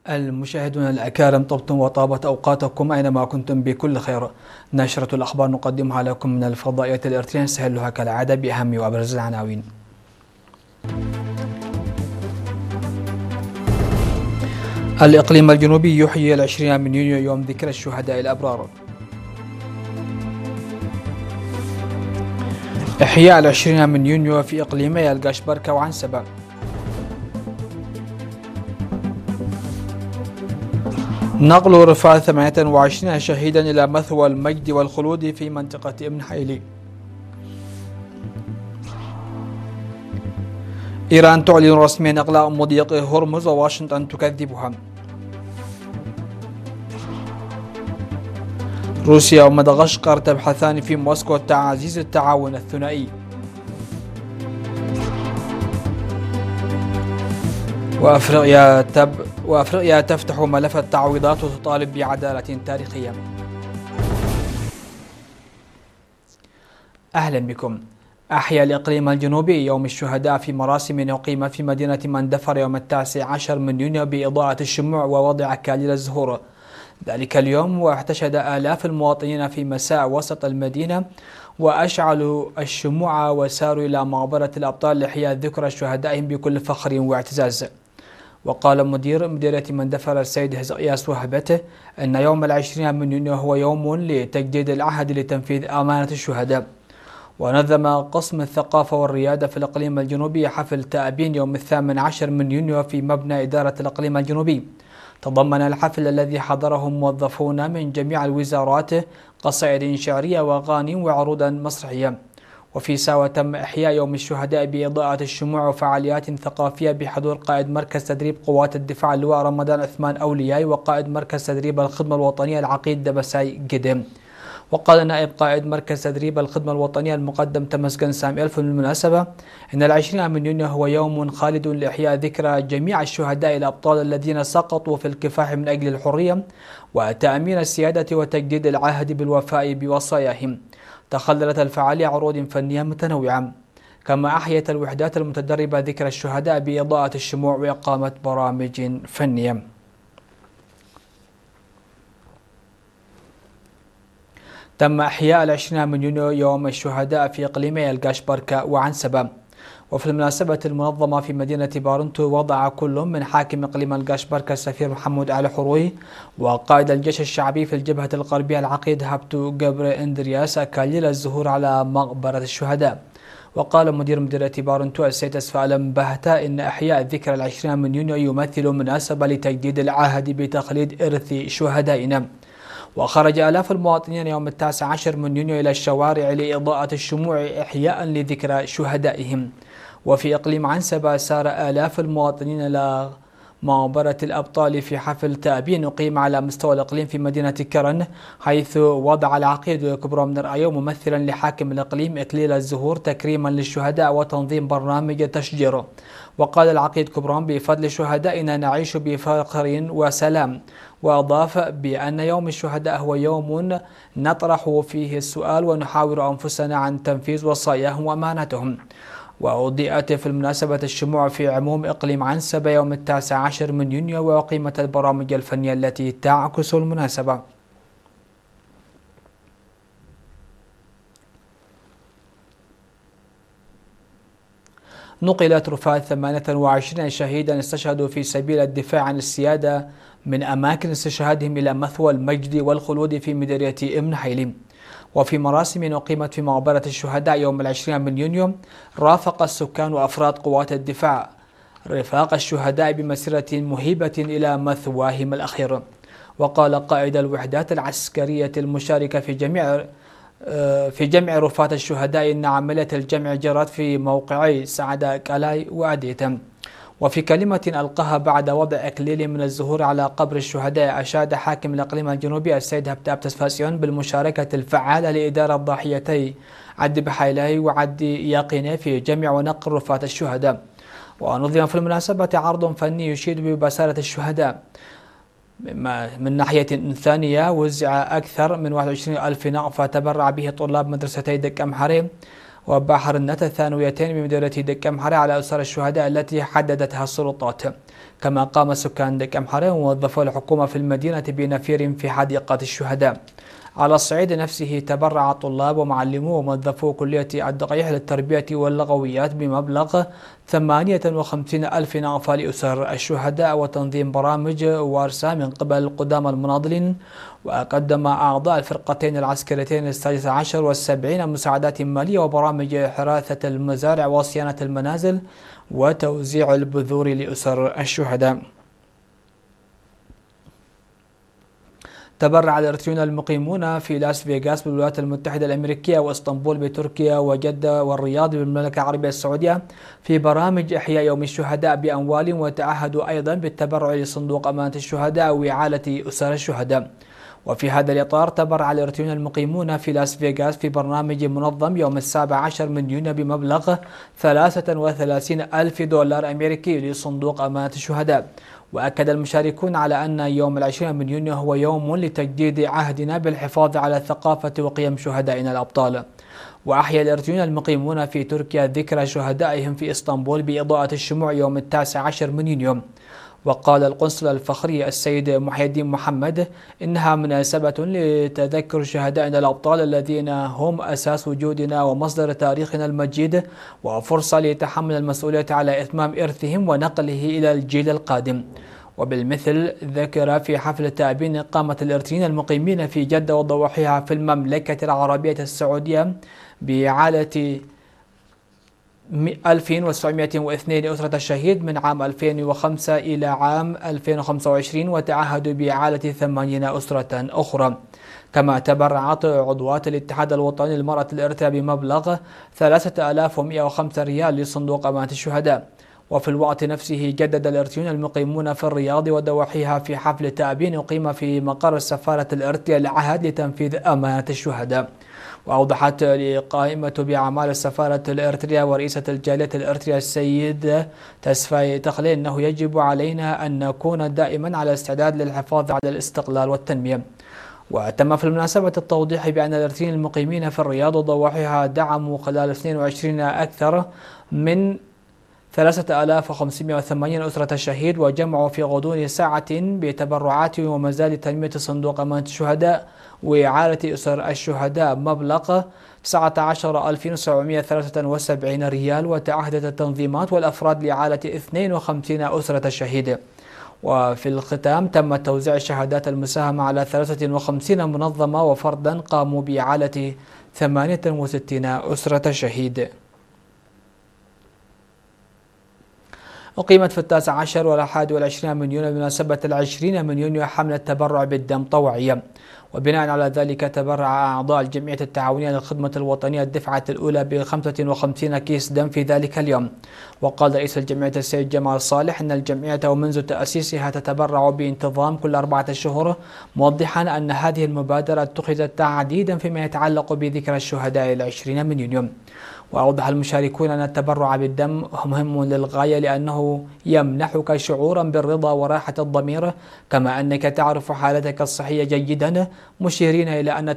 المشاهدون الأكارم، طبتم وطابت أوقاتكم أينما كنتم بكل خير. نشرة الأخبار نقدمها لكم من الفضائية الإرترية، نسهلها كالعادة بأهم وأبرز العناوين. الإقليم الجنوبي يحيي 20 من يونيو يوم ذكرى الشهداء الأبرار. إحياء 20 من يونيو في إقليمي القشبركة وعنسبة. نقل رفاه 28 شهيدا إلى مثوى المجد والخلود في منطقة ابن حيلي. إيران تعلن رسميا إغلاق مضيق هرمز وواشنطن تكذبها. روسيا ومدغشقر تبحثان في موسكو تعزيز التعاون الثنائي. وأفريقيا تفتح ملف التعويضات وتطالب بعدالة تاريخية. أهلا بكم. أحيا الإقليم الجنوبي يوم الشهداء في مراسم أقيمت في مدينة مندفر يوم 19 من يونيو بإضاءة الشموع ووضع أكاليل الزهور. ذلك اليوم واحتشد آلاف المواطنين في مساء وسط المدينة وأشعلوا الشموع وساروا إلى مقبرة الأبطال لإحياء ذكرى شهدائهم بكل فخر واعتزاز. وقال مديرية مندفر السيد هزقياس وهبته أن يوم 20 من يونيو هو يوم لتجديد العهد لتنفيذ أمانة الشهداء. ونظم قسم الثقافة والريادة في الإقليم الجنوبي حفل تأبين يوم 18 من يونيو في مبنى إدارة الإقليم الجنوبي. تضمن الحفل الذي حضره موظفون من جميع الوزارات قصائد شعرية وأغاني وعروضا مسرحية. وفي ساوة تم إحياء يوم الشهداء بإضاءة الشموع وفعاليات ثقافية بحضور قائد مركز تدريب قوات الدفاع اللواء رمضان عثمان أولياء وقائد مركز تدريب الخدمة الوطنية العقيد دبساي قدم. وقال نائب قائد مركز تدريب الخدمة الوطنية المقدم تمسكن سامي ألف بالمناسبة إن 20 من يونيو هو يوم خالد لإحياء ذكرى جميع الشهداء الأبطال الذين سقطوا في الكفاح من أجل الحرية وتأمين السيادة وتجديد العهد بالوفاء بوصاياهم. تخللت الفعالية عروض فنية متنوعة، كما أحيت الوحدات المتدربة ذكرى الشهداء بإضاءة الشموع وإقامة برامج فنية. تم إحياء 20 من يونيو يوم الشهداء في إقليمي القشبركة وعنسبة. وفي المناسبة المنظمة في مدينة بارنتو وضع كل من حاكم إقليم القشبركة السفير محمود آل حروي وقائد الجيش الشعبي في الجبهة الغربية العقيد هابتو جبر إندرياس أكاليل الزهور على مقبرة الشهداء. وقال مديرية بارنتو السيد أسفالم بهتا إن إحياء الذكرى 20 من يونيو يمثل مناسبة لتجديد العهد بتخليد إرث شهدائنا. وخرج آلاف المواطنين يوم 19 من يونيو إلى الشوارع لإضاءة الشموع إحياء لذكرى شهدائهم. وفي إقليم عنسبة سار آلاف المواطنين إلى مقبرة الأبطال في حفل تأبين أقيم على مستوى الإقليم في مدينة كرن، حيث وضع العقيد كبرى من رأيه ممثلا لحاكم الإقليم إكليل الزهور تكريما للشهداء وتنظيم برنامج تشجيره. وقال العقيد كبران بفضل شهدائنا نعيش بفخر وسلام. وأضاف بأن يوم الشهداء هو يوم نطرح فيه السؤال ونحاور أنفسنا عن تنفيذ وصاياهم وأمانتهم. وأضيئت في المناسبة الشموع في عموم إقليم عنسبة يوم 19 من يونيو وأقيمت البرامج الفنية التي تعكس المناسبة. نقلت رفاه 28 شهيدا استشهدوا في سبيل الدفاع عن السيادة من أماكن استشهادهم إلى مثوى المجد والخلود في مديرية ابن حيلي. وفي مراسم أقيمت في مقبرة الشهداء يوم 20 من يونيو رافق السكان وأفراد قوات الدفاع رفاق الشهداء بمسيرة مهيبة إلى مثواهم الأخير. وقال قائد الوحدات العسكرية المشاركة في جمع رفاة الشهداء إن عملية الجمع جرت في موقعي سعدة كالاي وأديتم. وفي كلمة ألقاها بعد وضع أكليل من الزهور على قبر الشهداء أشاد حاكم الإقليم الجنوبي السيد هبتابتس فاسيون بالمشاركة الفعالة لإدارة ضحيتي عد بحيلاي وعد يقيني في جمع ونقل رفاة الشهداء. ونظم في المناسبة عرض فني يشيد ببسالة الشهداء. من ناحية ثانية وزع أكثر من 21 ألف نقفة تبرع به طلاب مدرستي دك أمحري وبحر النت الثانويتين بمديرية دك أمحرة على أسر الشهداء التي حددتها السلطات. كما قام سكان دك أمحرة وموظفو الحكومة في المدينة بنفير في حديقة الشهداء. على الصعيد نفسه تبرع طلاب ومعلمو وموظفو كلية الدقيح للتربية واللغويات بمبلغ 58,000 نافة لأسر الشهداء وتنظيم برامج وارسة من قبل قدام المناضلين. وقدم أعضاء الفرقتين العسكريتين 16 والسبعين مساعدات مالية وبرامج حراثة المزارع وصيانة المنازل وتوزيع البذور لأسر الشهداء. تبرع الإرثيون المقيمون في لاس فيغاس بالولايات المتحدة الأمريكية وإسطنبول بتركيا وجدة والرياض بالمملكة العربية السعودية في برامج إحياء يوم الشهداء بأموال، وتعهدوا أيضا بالتبرع لصندوق أمانة الشهداء وإعالة أسر الشهداء. وفي هذا الإطار تبرع الإرثيون المقيمون في لاس فيغاس في برنامج منظم يوم 17 من يونيو بمبلغ 33,000 دولار أمريكي لصندوق أمانة الشهداء. وأكد المشاركون على أن يوم 20 من يونيو هو يوم لتجديد عهدنا بالحفاظ على ثقافة وقيم شهدائنا الأبطال. وأحيا الإرثيون المقيمون في تركيا ذكرى شهدائهم في إسطنبول بإضاءة الشموع يوم 19 من يونيو. وقال القنصل الفخري السيد محي الدين محمد إنها مناسبة لتذكر شهدائنا الأبطال الذين هم أساس وجودنا ومصدر تاريخنا المجيد، وفرصة لتحمل المسؤولية على إتمام إرثهم ونقله إلى الجيل القادم. وبالمثل ذكر في حفل تأبين قامة الإرثيين المقيمين في جدة وضواحيها في المملكة العربية السعودية بإعالة 1902 أسرة الشهيد من عام 2005 إلى عام 2025، وتعهدوا بإعالة 80 أسرة أخرى. كما تبرعت عضوات الاتحاد الوطني للمرأة الإرث بمبلغ 3,105 ريال لصندوق أمانة الشهداء. وفي الوقت نفسه جدد الإرثيون المقيمون في الرياض ودواحيها في حفل تأبين أقيم في مقر سفارة الإرث العهد لتنفيذ أمانة الشهداء. وأوضحت القائمة بأعمال السفارة الإريترية ورئيسة الجالية الإريترية السيد تسفاي تخلي أنه يجب علينا أن نكون دائما على استعداد للحفاظ على الاستقلال والتنمية. وتم في المناسبة التوضيح بأن الإريتريين المقيمين في الرياض وضواحيها دعموا خلال 22 أكثر من 3,580 أسرة الشهيد، وجمعوا في غضون ساعة بتبرعات ومزاد تنمية صندوق أمانة الشهداء وإعالة أسر الشهداء مبلغ 19,773 ريال. وتعهدت التنظيمات والأفراد لإعالة 52 أسرة الشهيد. وفي الختام تم توزيع شهادات المساهمة على 53 منظمة وفردا قاموا بإعالة 68 أسرة شهيد. أقيمت في 19 و21 من يونيو بمناسبة 20 من يونيو حملة تبرع بالدم طوعية. وبناء على ذلك تبرع أعضاء الجمعية التعاونية للخدمة الوطنية الدفعة الأولى ب55 كيس دم في ذلك اليوم. وقال رئيس الجمعية السيد جمال صالح أن الجمعية ومنذ تأسيسها تتبرع بانتظام كل 4 أشهر، موضحا أن هذه المبادرة اتخذت تعديدا فيما يتعلق بذكرى الشهداء 20 من يونيو. وأوضح المشاركون أن التبرع بالدم مهم للغاية لأنه يمنحك شعورا بالرضا وراحة الضمير، كما أنك تعرف حالتك الصحية جيدا، مشيرين إلى أن